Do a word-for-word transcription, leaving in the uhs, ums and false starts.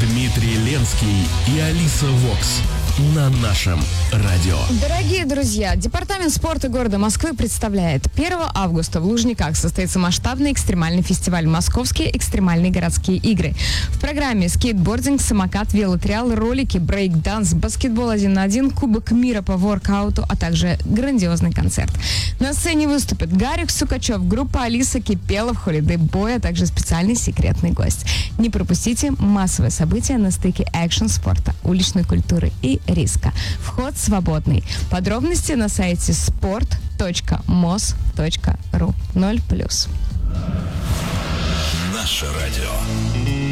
Дмитрий Ленский и Алиса Вокс на нашем радио. Дорогие друзья, Департамент спорта города Москвы представляет: первого августа в Лужниках состоится масштабный экстремальный фестиваль «Московские экстремальные городские игры». В программе скейтбординг, самокат, велотриал, ролики, брейк-данс, баскетбол один на один, кубок мира по воркауту, а также грандиозный концерт. На сцене выступят Гарик Сукачев, группа Алиса Кипелов, Холидей Бой, а также специальный секретный гость. Не пропустите массовое событие на стыке экшн-спорта, уличной культуры и риска. Вход свободный. Подробности на сайте спорт точка мос точка ру. Ноль плюс. Наше радио.